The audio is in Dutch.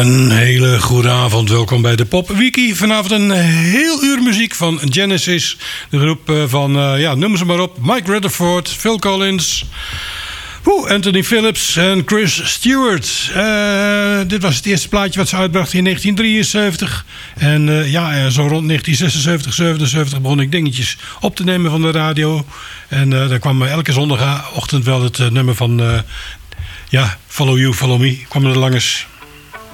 Een hele goede avond, welkom bij de Pop Wiki. Vanavond een heel uur muziek van Genesis. De groep van, noem ze maar op, Mike Rutherford, Phil Collins, Anthony Phillips en Chris Stewart. Dit was het eerste plaatje wat ze uitbracht in 1973. En zo rond 1976, 77 begon ik dingetjes op te nemen van de radio. En daar kwam elke zondagochtend wel het nummer van Follow You, Follow Me, kwam er langs.